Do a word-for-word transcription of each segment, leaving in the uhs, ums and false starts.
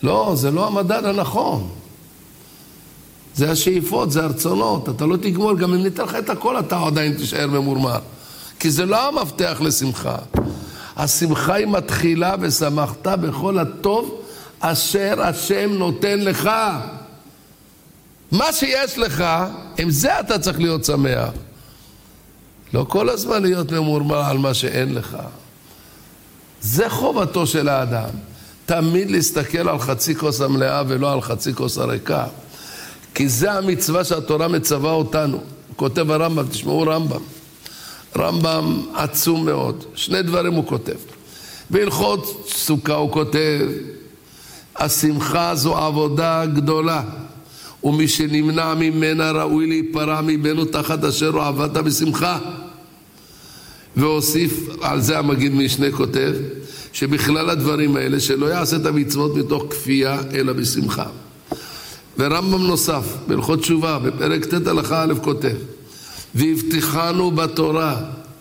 לא, זה לא המדד הנכון. זה השאיפות, זה הרצונות. אתה לא תגמור, גם אם ניתן לך את הכל, אתה עדיין תישאר ממורמר. כי זה לא המפתח לשמחה. השמחה היא מתחילה ושמחת בכל הטוב אשר השם נותן לך. מה שיש לך, עם זה אתה צריך להיות שמח. לא כל הזמן להיות ממורמר על מה שאין לך. זה חובתו של האדם. תמיד להסתכל על חצי כוס המלאה ולא על חצי כוס הריקה. כי זה המצווה שהתורה מצווה אותנו. הוא כותב הרמב"ם, תשמעו רמב"ם. רמב"ם עצום מאוד. שני דברים הוא כותב. בהלכות סוכה הוא כותב, השמחה זו עבודה גדולה, ומי שנמנע ממנה ראוי להיפרע מבנו תחת אשר הוא עבדת בשמחה. והוסיף, על זה המגיד משנה כותב, שבכלל הדברים האלה שלא יעשה את המצוות מתוך כפייה אלא בשמחה. ורמב"ם נוסף, בהלכות תשובה, בפרק ט' הלכה א' כותב, והבטיחנו בתורה,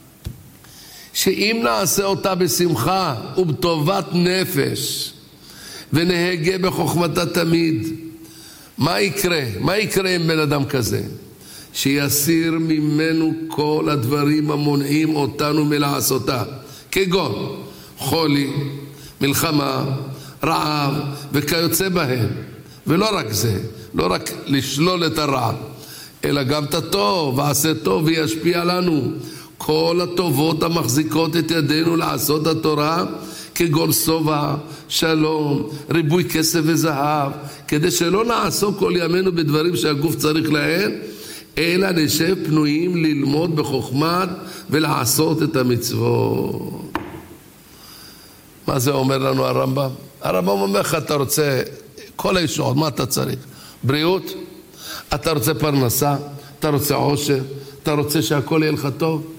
שאם נעשה אותה בשמחה ובטובת נפש, ונהגה בחוכמתה תמיד, מה יקרה? מה יקרה עם בן אדם כזה? שיסיר ממנו כל הדברים המונעים אותנו מלעשותה, כגון חולי, מלחמה, רעב וכיוצא בהם. ולא רק זה, לא רק לשלול את הרע, אלא גם את הטוב, ועשה טוב וישפיע לנו. כל הטובות המחזיקות את ידינו לעשות התורה, כגון סובה, שלום, ריבוי כסף וזהב, כדי שלא נעסוק כל ימינו בדברים שהגוף צריך להם, אלא נשב פנויים ללמוד בחוכמת ולעשות את המצוות. מה זה אומר לנו הרמב"ם? הרמב"ם אומר לך, אתה רוצה כל הישועות, מה אתה צריך? בריאות? אתה רוצה פרנסה? אתה רוצה עושר? אתה רוצה שהכל יהיה לך טוב?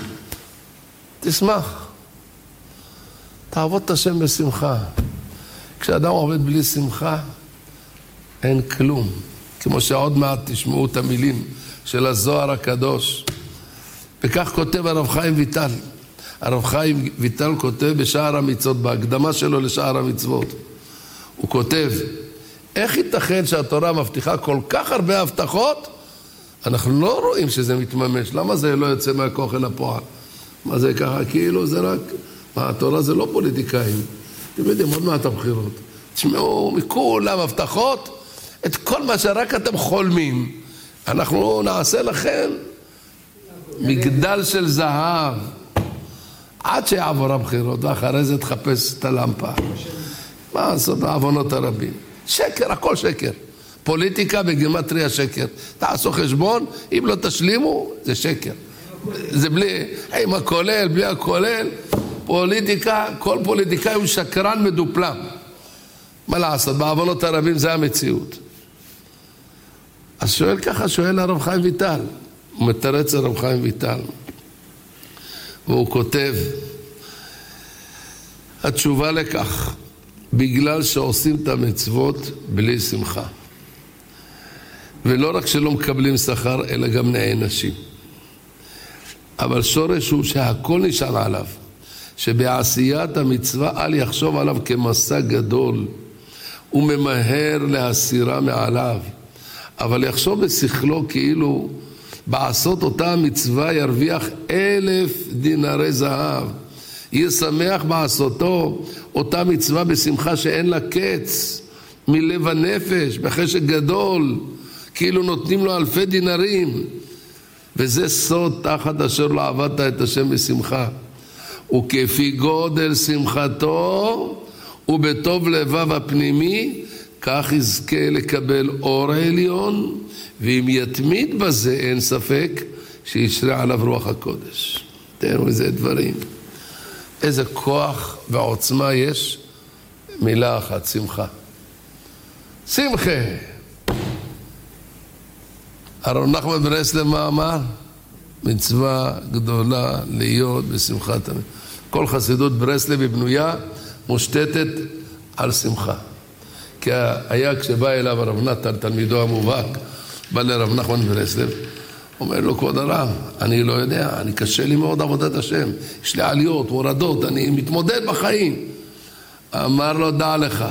תשמח. תעבוד את השם בשמחה. כשאדם עובד בלי שמחה, אין כלום. כמו שעוד מעט תשמעו את המילים של הזוהר הקדוש. וכך כותב הרב חיים ויטל. הרב חיים ויטל כותב בשער המצוות, בהקדמה שלו לשער המצוות. הוא כותב, איך ייתכן שהתורה מבטיחה כל כך הרבה הבטחות, אנחנו לא רואים שזה מתממש. למה זה לא יוצא מהכוח אל הפועל? מה זה ככה? כאילו זה רק... מה, התורה זה לא פוליטיקאים. אתם יודעים, עוד מעט הבחירות. תשמעו, מכולם הבטחות, את כל מה שרק אתם חולמים. אנחנו נעשה לכם מגדל של זהב. עד שיעבור הבחירות, ואחרי זה תחפש את הלמפה. מה לעשות בעוונות הרבים? שקר, הכל שקר. פוליטיקה בגימטריה שקר. תעשו חשבון, אם לא תשלימו, זה שקר. זה בלי, עם הכולל, בלי הכולל, פוליטיקה, כל פוליטיקאי הוא שקרן מדופלם. מה לעשות? בעוונות הרבים זה המציאות. אז שואל ככה, שואל הרב חיים ויטל. הוא מתרץ הרב חיים ויטל. והוא כותב, התשובה לכך, בגלל שעושים את המצוות בלי שמחה. ולא רק שלא מקבלים שכר, אלא גם נענשים. אבל שורש הוא שהכל נשאר עליו. שבעשיית המצווה אל יחשוב עליו כמסע גדול. הוא ממהר להסירה מעליו. אבל יחשוב בשכלו כאילו בעשות אותה המצווה ירוויח אלף דינרי זהב. יהיה שמח בעשותו אותה מצווה בשמחה שאין לה קץ, מלב הנפש, בחשק גדול, כאילו נותנים לו אלפי דינרים. וזה סוד תחת אשר לא עבדת את השם בשמחה. וכפי גודל שמחתו ובטוב לבב הפנימי, כך יזכה לקבל אור העליון, ואם יתמיד בזה אין ספק שישרה עליו רוח הקודש. תראו איזה דברים. איזה כוח ועוצמה יש. מילה אחת, שמחה. שמחה. הרב נחמן ברסלב מה אמר? מצווה גדולה להיות בשמחת תמיד. כל חסידות ברסלב היא בנויה, מושתתת על שמחה. כי היה כשבא אליו הרב נתן, תלמידו המובהק, בא לרב נחמן ברסלב, אומר לו, כבוד הרב, אני לא יודע, אני קשה לי מאוד עבודת השם, יש לי עליות, מורדות, אני מתמודד בחיים. אמר לו, דע לך,